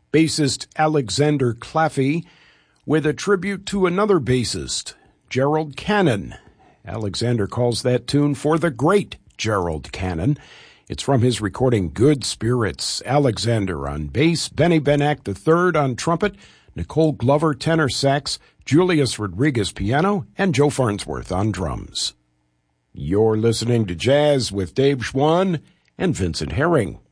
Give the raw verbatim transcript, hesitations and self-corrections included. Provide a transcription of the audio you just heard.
bassist Alexander Claffey, with a tribute to another bassist, Gerald Cannon. Alexander calls that tune For the Great Gerald Cannon. It's from his recording Good Spirits. Alexander on bass, Benny Benack the third on trumpet, Nicole Glover tenor sax, Julius Rodriguez piano, and Joe Farnsworth on drums. You're listening to Jazz with Dave Schwann and Vincent Herring.